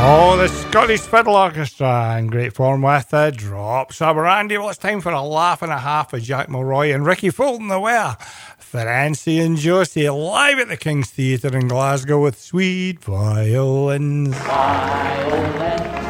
Oh, the Scottish Fiddle Orchestra in great form with the drops. Randy, well, it's time for a laugh and a half with Jack Mulroy and Ricky Fulton the Ware. Francie and Josie live at the King's Theatre in Glasgow with Sweet Violins. Violins.